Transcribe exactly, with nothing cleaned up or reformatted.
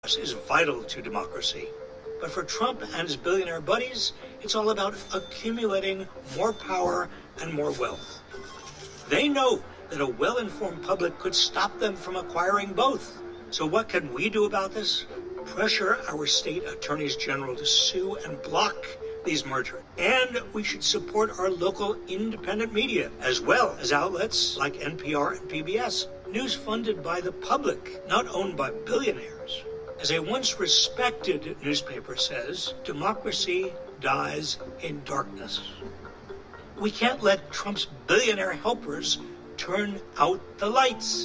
is vital to democracy. But for Trump and his billionaire buddies, it's all about accumulating more power and more wealth. They know that a well-informed public could stop them from acquiring both. So what can we do about this? Pressure our state attorneys general to sue and block these mergers. And we should support our local independent media, as well as outlets like N P R and P B S. News funded by the public, not owned by billionaires. As a once respected newspaper says, democracy dies in darkness. We can't let Trump's billionaire helpers turn out the lights.